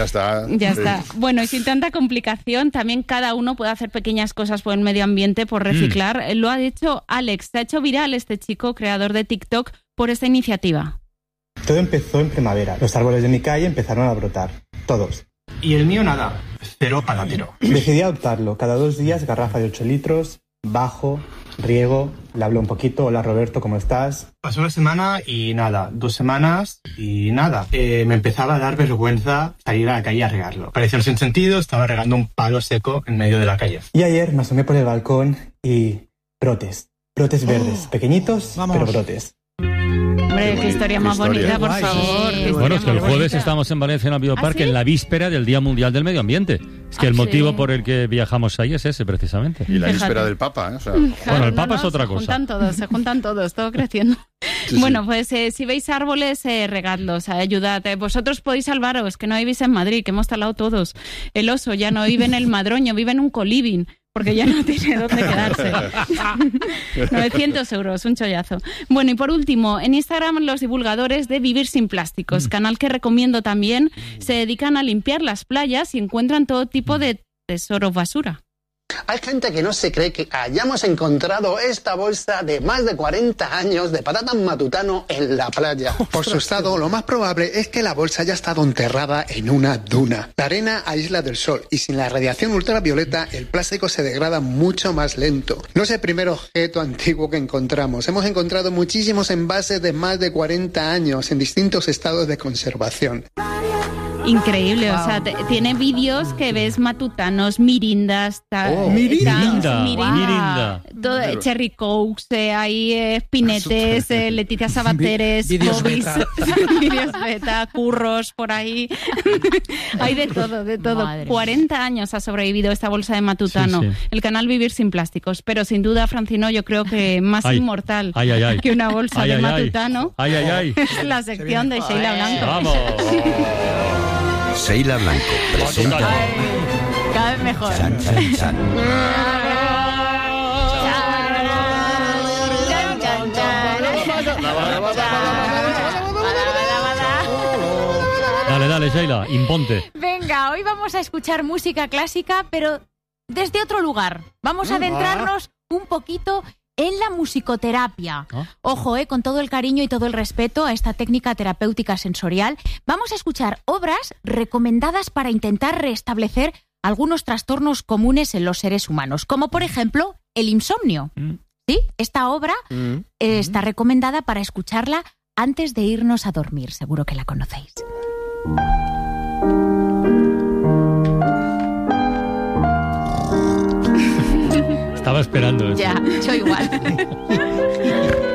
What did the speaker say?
Ya está. Bueno, y sin tanta complicación, también cada uno puede hacer pequeñas cosas por el medio ambiente, por reciclar. Lo ha hecho Alex. Se ha hecho viral este chico, creador de TikTok, por esta iniciativa. Todo empezó en primavera. Los árboles de mi calle empezaron a brotar. Todos. Y el mío nada. 0 patatero. Decidí adoptarlo. Cada 2 días, garrafa de 8 litros, bajo, riego, le hablo un poquito. Hola Roberto, ¿cómo estás? Pasó 1 semana y nada. 2 semanas y nada. Me empezaba a dar vergüenza salir a la calle a regarlo. Parecía un sinsentido, estaba regando un palo seco en medio de la calle. Y ayer me asomé por el balcón y brotes. Brotes verdes, pequeñitos, pero brotes. Hombre, qué historia más bonita, por favor. Bueno, es que el jueves estamos en Valencia en el Bioparque, en la víspera del Día Mundial del Medio Ambiente. Es que el motivo por el que viajamos ahí es ese, precisamente. Y la víspera del Papa, ¿eh? O sea, bueno, el Papa es otra cosa. Se juntan todos, todo creciendo. Sí, bueno, pues si veis árboles, regadlos, ayudad. Vosotros podéis salvaros, que no vivís en Madrid, que hemos talado todos. El oso ya no vive en el Madroño, vive en un coliving, porque ya no tiene dónde quedarse. 900 euros, un chollazo. Bueno, y por último, en Instagram los divulgadores de Vivir Sin Plásticos, canal que recomiendo también, se dedican a limpiar las playas y encuentran todo tipo de tesoros basura. Hay gente que no se cree que hayamos encontrado esta bolsa de más de 40 años de patata matutano en la playa. Por su estado, lo más probable es que la bolsa haya estado enterrada en una duna. La arena aísla del sol y sin la radiación ultravioleta el plástico se degrada mucho más lento. No es el primer objeto antiguo que encontramos. Hemos encontrado muchísimos envases de más de 40 años en distintos estados de conservación. Increíble, o sea, tiene vídeos que ves matutanos, mirindas, Mirinda. Todo, Cherry Cokes, hay espinetes, Leticia Sabateres, vídeos beta, curros por ahí. Hay de todo, de todo. Madre 40 años ha sobrevivido esta bolsa de matutano. Sí. El canal Vivir Sin Plásticos, pero sin duda, Francino, yo creo que más inmortal que una bolsa de matutano es la sección de Sheila Blanco. ¡Vamos! Sheila Blanco presenta... Cada vez mejor. Chan, chan, chan. Dale, Sheila, imponte. Venga, hoy vamos a escuchar música clásica, pero desde otro lugar. Vamos a adentrarnos un poquito en la musicoterapia. Ojo, con todo el cariño y todo el respeto a esta técnica terapéutica sensorial, vamos a escuchar obras recomendadas para intentar restablecer algunos trastornos comunes en los seres humanos, como por ejemplo el insomnio. ¿Sí? Esta obra está recomendada para escucharla antes de irnos a dormir. Seguro que la conocéis. Estaba esperando eso. Ya, yo igual.